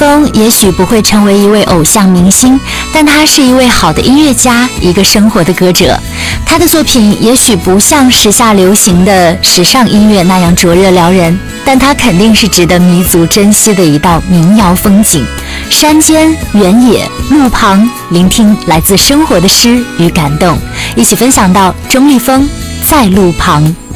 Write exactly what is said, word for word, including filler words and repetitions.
峰也许不会成为一位偶像明星，但他是一位好的音乐家，一个生活的歌者。他的作品也许不像时下流行的时尚音乐那样灼热撩人，但他肯定是值得弥足珍惜的一道民谣风景。山间、原野、路旁，聆听来自生活的诗与感动，一起分享到钟立风在路旁。